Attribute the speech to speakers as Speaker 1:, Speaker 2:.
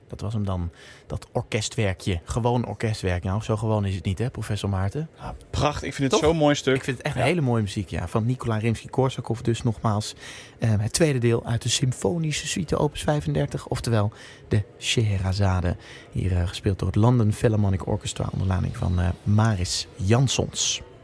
Speaker 1: Dat was hem dan, dat orkestwerkje. Gewoon orkestwerk. Nou, zo gewoon is het niet, hè, professor Maarten?
Speaker 2: Ah, prachtig, ik vind het
Speaker 1: Toch?
Speaker 2: zo'n mooi stuk.
Speaker 1: Ik vind het echt een hele mooie muziek, ja. Van Nikolai Rimsky-Korsakov dus nogmaals. Het tweede deel uit de symfonische suite opus 35. Oftewel de Scheherazade. Hier gespeeld door het London Philharmonic Orchestra onder leiding van Maris Jansons.